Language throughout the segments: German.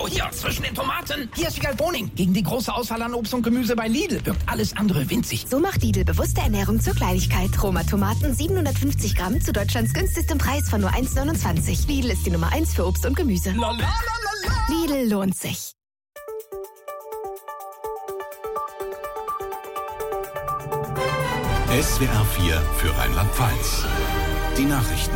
Hallo, hier, zwischen den Tomaten. Hier ist Wiegald Boning. Gegen die große Auswahl an Obst und Gemüse bei Lidl wirkt alles andere winzig. So macht Lidl bewusste Ernährung zur Kleinigkeit. Roma Tomaten 750 Gramm zu Deutschlands günstigstem Preis von nur 1,29. Lidl ist die Nummer 1 für Obst und Gemüse. Lidl lohnt sich. SWR 4 für Rheinland-Pfalz. Die Nachrichten.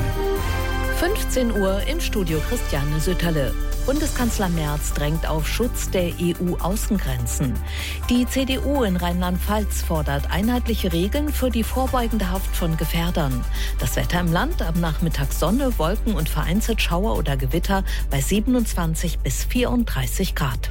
15 Uhr im Studio Christiane Sütterle. Bundeskanzler Merz drängt auf Schutz der EU-Außengrenzen. Die CDU in Rheinland-Pfalz fordert einheitliche Regeln für die vorbeugende Haft von Gefährdern. Das Wetter im Land: am Nachmittag Sonne, Wolken und vereinzelt Schauer oder Gewitter bei 27 bis 34 Grad.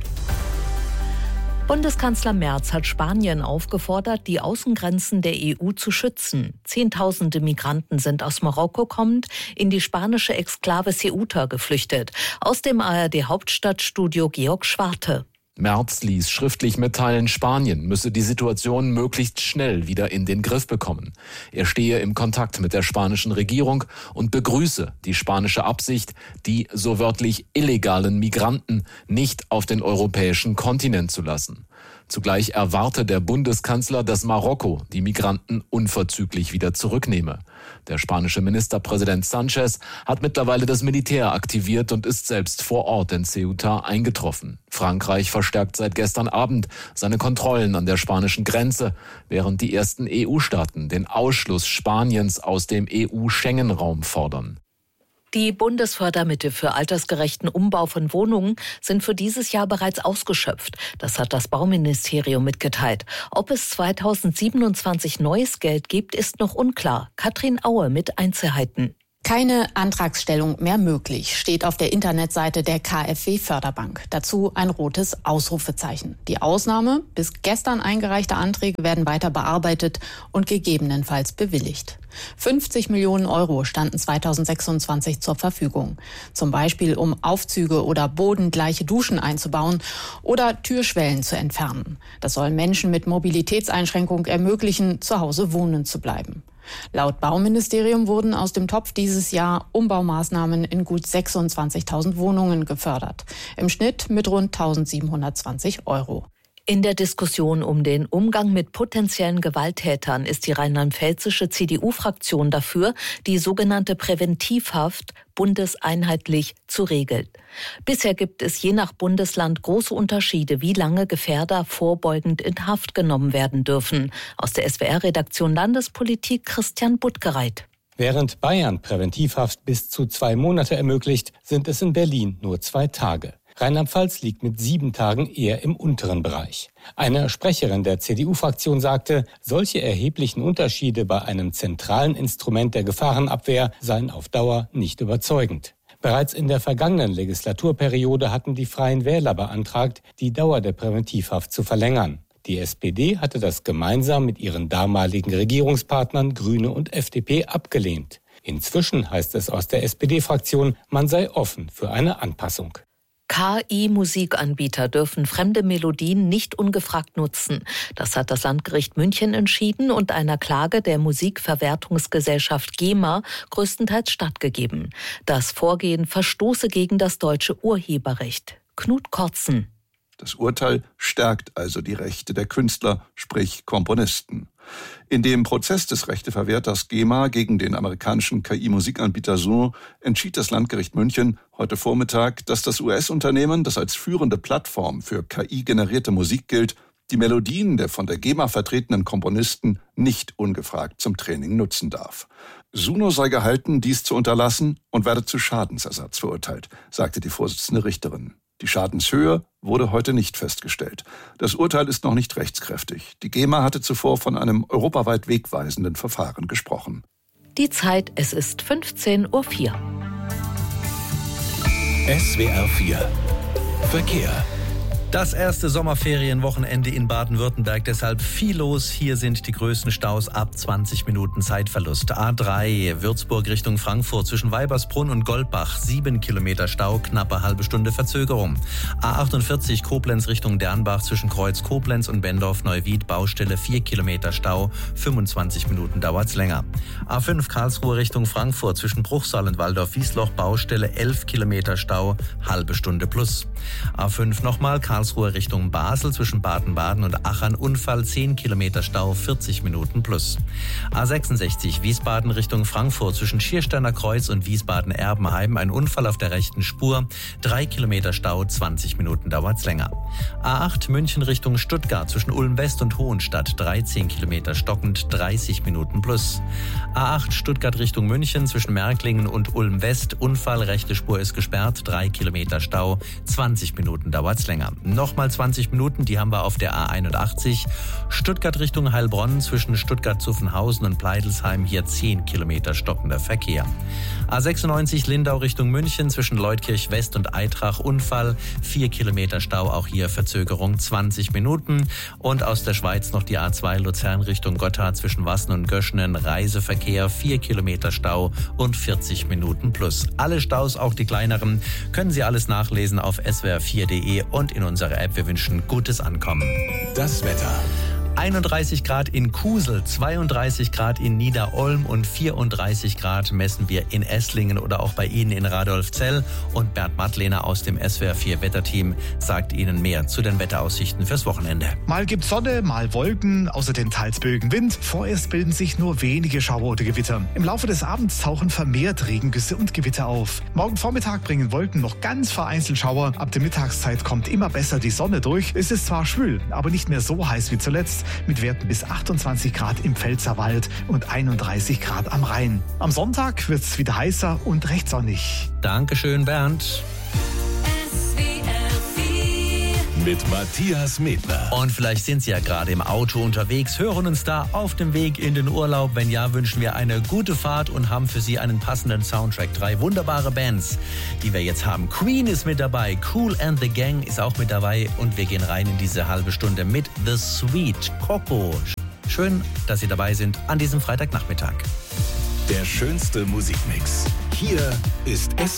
Bundeskanzler Merz hat Spanien aufgefordert, die Außengrenzen der EU zu schützen. Zehntausende Migranten sind aus Marokko kommend in die spanische Exklave Ceuta geflüchtet. Aus dem ARD-Hauptstadtstudio Georg Schwarte. Merz ließ schriftlich mitteilen, Spanien müsse die Situation möglichst schnell wieder in den Griff bekommen. Er stehe im Kontakt mit der spanischen Regierung und begrüße die spanische Absicht, die so wörtlich illegalen Migranten nicht auf den europäischen Kontinent zu lassen. Zugleich erwarte der Bundeskanzler, dass Marokko die Migranten unverzüglich wieder zurücknehme. Der spanische Ministerpräsident Sanchez hat mittlerweile das Militär aktiviert und ist selbst vor Ort in Ceuta eingetroffen. Frankreich verstärkt seit gestern Abend seine Kontrollen an der spanischen Grenze, während die ersten EU-Staaten den Ausschluss Spaniens aus dem EU-Schengen-Raum fordern. Die Bundesfördermittel für altersgerechten Umbau von Wohnungen sind für dieses Jahr bereits ausgeschöpft. Das hat das Bauministerium mitgeteilt. Ob es 2027 neues Geld gibt, ist noch unklar. Katrin Aue mit Einzelheiten. Keine Antragsstellung mehr möglich, steht auf der Internetseite der KfW-Förderbank. Dazu ein rotes Ausrufezeichen. Die Ausnahme: bis gestern eingereichte Anträge werden weiter bearbeitet und gegebenenfalls bewilligt. 50 Millionen Euro standen 2026 zur Verfügung. Zum Beispiel, um Aufzüge oder bodengleiche Duschen einzubauen oder Türschwellen zu entfernen. Das soll Menschen mit Mobilitätseinschränkung ermöglichen, zu Hause wohnen zu bleiben. Laut Bauministerium wurden aus dem Topf dieses Jahr Umbaumaßnahmen in gut 26.000 Wohnungen gefördert. Im Schnitt mit rund 1.720 Euro. In der Diskussion um den Umgang mit potenziellen Gewalttätern ist die rheinland-pfälzische CDU-Fraktion dafür, die sogenannte Präventivhaft bundeseinheitlich zu regeln. Bisher gibt es je nach Bundesland große Unterschiede, wie lange Gefährder vorbeugend in Haft genommen werden dürfen. Aus der SWR-Redaktion Landespolitik Christian Buttgereit. Während Bayern Präventivhaft bis zu 2 Monate ermöglicht, sind es in Berlin nur 2 Tage. Rheinland-Pfalz liegt mit 7 Tagen eher im unteren Bereich. Eine Sprecherin der CDU-Fraktion sagte, solche erheblichen Unterschiede bei einem zentralen Instrument der Gefahrenabwehr seien auf Dauer nicht überzeugend. Bereits in der vergangenen Legislaturperiode hatten die Freien Wähler beantragt, die Dauer der Präventivhaft zu verlängern. Die SPD hatte das gemeinsam mit ihren damaligen Regierungspartnern Grüne und FDP abgelehnt. Inzwischen heißt es aus der SPD-Fraktion, man sei offen für eine Anpassung. KI-Musikanbieter dürfen fremde Melodien nicht ungefragt nutzen. Das hat das Landgericht München entschieden und einer Klage der Musikverwertungsgesellschaft GEMA größtenteils stattgegeben. Das Vorgehen verstoße gegen das deutsche Urheberrecht. Knut Kortzen. Das Urteil stärkt also die Rechte der Künstler, sprich Komponisten. In dem Prozess des Rechteverwerters GEMA gegen den amerikanischen KI-Musikanbieter Suno entschied das Landgericht München heute Vormittag, dass das US-Unternehmen, das als führende Plattform für KI-generierte Musik gilt, die Melodien der von der GEMA vertretenen Komponisten nicht ungefragt zum Training nutzen darf. Suno sei gehalten, dies zu unterlassen und werde zu Schadensersatz verurteilt, sagte die Vorsitzende Richterin. Die Schadenshöhe wurde heute nicht festgestellt. Das Urteil ist noch nicht rechtskräftig. Die GEMA hatte zuvor von einem europaweit wegweisenden Verfahren gesprochen. Die Zeit, es ist 15:04 Uhr. SWR 4 Verkehr. Das erste Sommerferienwochenende in Baden-Württemberg, deshalb viel los. Hier sind die größten Staus ab 20 Minuten Zeitverlust. A3 Würzburg Richtung Frankfurt zwischen Weibersbrunn und Goldbach 7 Kilometer Stau, knappe halbe Stunde Verzögerung. A48 Koblenz Richtung Dernbach zwischen Kreuz Koblenz und Bendorf-Neuwied Baustelle 4 Kilometer Stau, 25 Minuten dauert's länger. A5 Karlsruhe Richtung Frankfurt zwischen Bruchsal und Waldorf-Wiesloch Baustelle 11 Kilometer Stau, halbe Stunde plus. A5 nochmal Karlsruhe Richtung Basel zwischen Baden-Baden und Achern Unfall 10 Kilometer Stau, 40 Minuten plus. A66 Wiesbaden Richtung Frankfurt zwischen Schiersteiner Kreuz und Wiesbaden-Erbenheim ein Unfall auf der rechten Spur, 3 Kilometer Stau, 20 Minuten dauert's länger. A8 München Richtung Stuttgart zwischen Ulm West und Hohenstadt 13 Kilometer stockend, 30 Minuten plus. A8 Stuttgart Richtung München zwischen Märklingen und Ulm West Unfall, rechte Spur ist gesperrt, 3 Kilometer Stau, 20 Minuten dauert's länger. Nochmal 20 Minuten, die haben wir auf der A81. Stuttgart Richtung Heilbronn zwischen Stuttgart-Zuffenhausen und Pleidelsheim hier 10 Kilometer stockender Verkehr. A96 Lindau Richtung München zwischen Leutkirch West und Eitrach Unfall, 4 Kilometer Stau, auch hier Verzögerung 20 Minuten. Und aus der Schweiz noch die A2 Luzern Richtung Gotthard zwischen Wassen und Göschenen, Reiseverkehr 4 Kilometer Stau und 40 Minuten plus. Alle Staus, auch die kleineren, können Sie alles nachlesen auf swr4.de und in unserer App. Wir wünschen gutes Ankommen. Das Wetter. 31 Grad in Kusel, 32 Grad in Niederolm und 34 Grad messen wir in Esslingen oder auch bei Ihnen in Radolfzell. Und Bernd Mattlehner aus dem SWR4 Wetterteam sagt Ihnen mehr zu den Wetteraussichten fürs Wochenende. Mal gibt's Sonne, mal Wolken, außerdem teils böigen Wind. Vorerst bilden sich nur wenige Schauer oder Gewitter. Im Laufe des Abends tauchen vermehrt Regengüsse und Gewitter auf. Morgen Vormittag bringen Wolken noch ganz vereinzelt Schauer. Ab der Mittagszeit kommt immer besser die Sonne durch. Es ist zwar schwül, aber nicht mehr so heiß wie zuletzt, mit Werten bis 28 Grad im Pfälzerwald und 31 Grad am Rhein. Am Sonntag wird es wieder heißer und recht sonnig. Dankeschön, Bernd. Mit Matthias Medler. Und vielleicht sind Sie ja gerade im Auto unterwegs, hören uns da auf dem Weg in den Urlaub. Wenn ja, wünschen wir eine gute Fahrt und haben für Sie einen passenden Soundtrack. 3 wunderbare Bands, die wir jetzt haben. Queen ist mit dabei, Kool and the Gang ist auch mit dabei und wir gehen rein in diese halbe Stunde mit The Sweet Coco. Schön, dass Sie dabei sind an diesem Freitagnachmittag. Der schönste Musikmix. Hier ist